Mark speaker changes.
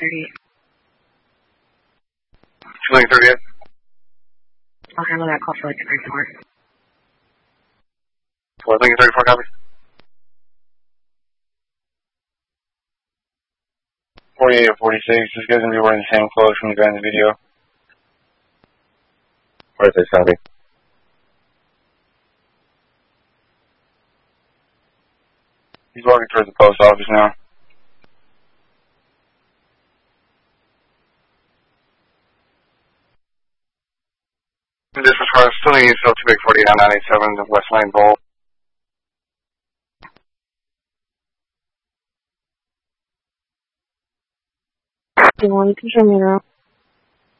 Speaker 1: 238. 238.
Speaker 2: I'll handle that call for like 34.
Speaker 1: 34, copy. 48 or 46, this guy's gonna be wearing the same clothes from the guy in the video.
Speaker 3: 46, copy.
Speaker 1: He's walking towards the post office now. This is for still needs still 2 big 48 on 987, the West Lane Bowl.
Speaker 2: Do you want to show me around?